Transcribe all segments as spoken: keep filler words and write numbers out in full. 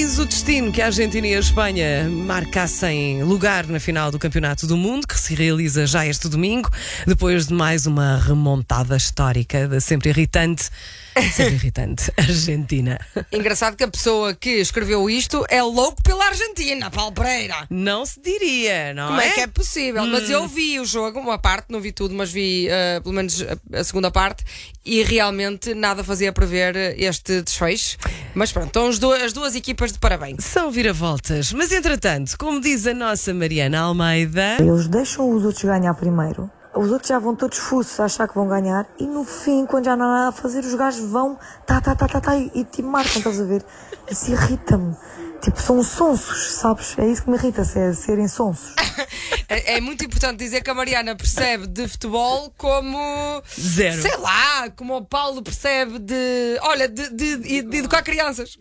Quis o destino que a Argentina e a Espanha marcassem lugar na final do Campeonato do Mundo, que se realiza já este domingo, depois de mais uma remontada histórica da sempre irritante, sempre irritante Argentina. Engraçado que a pessoa que escreveu isto é louco pela Argentina, Paulo Pereira. Não se diria, não Como é? é que é possível? Hum. Mas eu vi o jogo, uma parte, não vi tudo, mas vi uh, pelo menos a, a segunda parte, e realmente nada fazia prever este desfecho. Mas pronto, estão as duas, as duas equipas de parabéns. São viravoltas, mas entretanto, como diz a nossa Mariana Almeida, eles deixam os outros ganhar primeiro. Os outros já vão todos fuços a achar que vão ganhar e no fim, quando já não há nada a fazer, os gajos vão tá, tá, tá, tá, tá e, e te marcam, estás a ver? Isso irrita-me. Tipo, são sonsos, sabes? É isso que me irrita, se é serem sonsos. É, é muito importante dizer que a Mariana percebe de futebol como... Zero. Sei lá, como o Paulo percebe de... Olha, de, de, de, de educar crianças.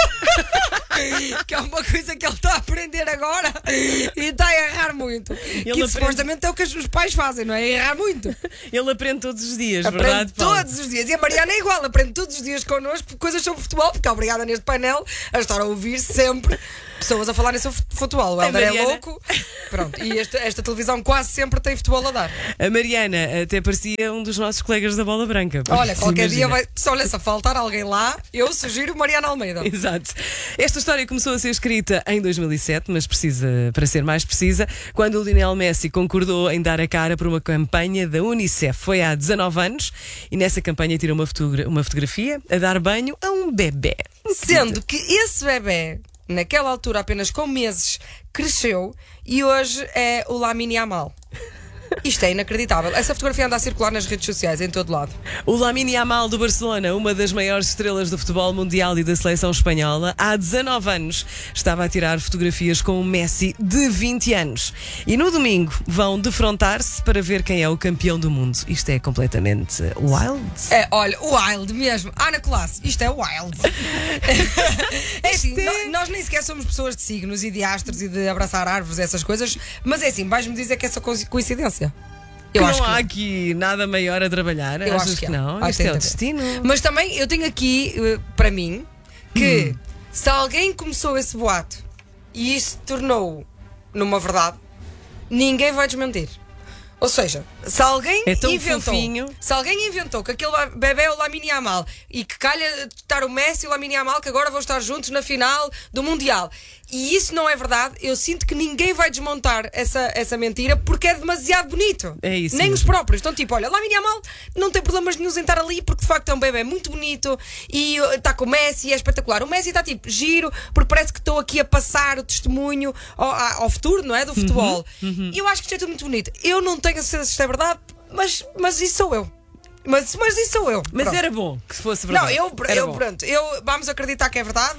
Que é uma coisa que ele está a aprender agora e está a errar muito. Ele que aprende... supostamente é o que os pais fazem, não é? Errar muito. Ele aprende todos os dias, Aprende verdade, Paulo? todos os dias. E a Mariana é igual, aprende todos os dias connosco coisas sobre futebol, porque é obrigada neste painel a estar a ouvir sempre pessoas a falarem sobre futebol. O Helder é Mariana... louco. Pronto. E esta, esta televisão quase sempre tem futebol a dar. A Mariana até parecia um dos nossos colegas da Bola Branca. Olha, qualquer Imagina. dia vai. Se olha, se faltar alguém lá, eu sugiro Mariana Almeida. Exato. Esta história começou a ser escrita em dois mil e sete, mas precisa, para ser mais precisa, quando o Lionel Messi concordou em dar a cara por uma campanha da Unicef. Foi há dezanove anos e nessa campanha tirou uma, fotogra- uma fotografia a dar banho a um bebé. Sendo que esse bebé, naquela altura apenas com meses, cresceu e hoje é o Lamine Yamal. Isto é inacreditável. Essa fotografia anda a circular nas redes sociais, em todo lado. O Lamine Yamal do Barcelona, uma das maiores estrelas do futebol mundial e da seleção espanhola, há dezanove anos estava a tirar fotografias com o Messi de vinte anos. E no domingo vão defrontar-se para ver quem é o campeão do mundo. Isto é completamente wild. É, olha, wild mesmo. Ana Classe, isto é wild. É assim, é... no- nós nem sequer somos pessoas de signos e de astros e de abraçar árvores, essas coisas, mas é assim, vais-me dizer que essa co- coincidência? Que Eu não acho que há não. aqui nada maior a trabalhar. Eu Achas acho que que há. não? Acho Isto que é tem o de haver. destino. Mas também eu tenho aqui eh, para mim que se alguém começou esse boato e isso se tornou numa verdade, ninguém vai desmentir. Ou seja, se alguém É tão inventou, fofinho. se alguém inventou que aquele bebê é o Lamine Yamal e que calha estar o Messi e o Lamine Yamal que agora vão estar juntos na final do Mundial, e isso não é verdade, eu sinto que ninguém vai desmontar essa, essa mentira porque é demasiado bonito. É isso Nem mesmo. os próprios. Então, tipo, olha, Lamine Yamal não tem problemas nenhum em estar ali porque de facto é um bebê muito bonito e uh, está com o Messi, é espetacular. O Messi está tipo giro porque parece que estou aqui a passar o testemunho ao, ao futuro, não é? Do futebol. E eu acho que isto é tudo muito bonito. Eu não tenho a certeza se isto é verdade, mas, mas isso sou eu. Mas, mas isso sou eu. Mas Pronto. era bom que fosse Não, verdade. eu, Era eu bom. pronto, eu, vamos acreditar que é verdade,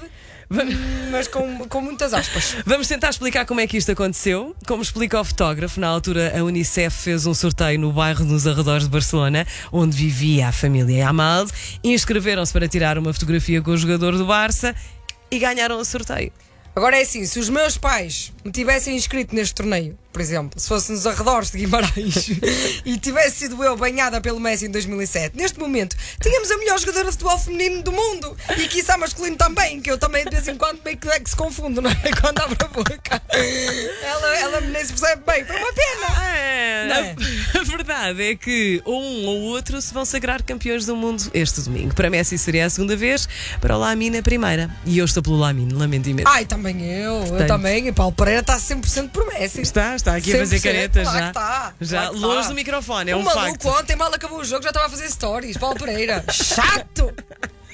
mas com, com muitas aspas. Vamos tentar explicar como é que isto aconteceu. Como explica o fotógrafo, na altura a Unicef fez um sorteio no bairro nos arredores de Barcelona, onde vivia a família Yamal. Inscreveram-se para tirar uma fotografia com o jogador do Barça e ganharam o sorteio. Agora é assim, se os meus pais me tivessem inscrito neste torneio, por exemplo, se fosse nos arredores de Guimarães e tivesse sido eu banhada pelo Messi em dois mil e sete, neste momento tínhamos a melhor jogadora de futebol feminino do mundo e quiçá masculino também, que eu também de vez em quando meio que é que se confundo, não é? Quando abro a boca, ela, ela nem se percebe bem, foi uma pena. É, Não é? a, a verdade é que um ou outro se vão sagrar campeões do mundo este domingo. Para Messi seria a segunda vez, para o Lamine a primeira. E eu estou pelo Lamine, lamento imenso. Ai, também eu, Portanto, eu também, e Paulo Pereira está cem por cento por Messi. Está, está aqui a fazer cem por cento, careta claro já. que está, já claro que longe está. do microfone, é o um maluco facto. ontem mal acabou o jogo, já estava a fazer stories. Paulo Pereira, chato!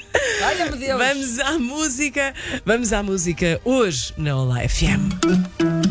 Olha-me Deus. Vamos à música, vamos à música hoje na Olá F M.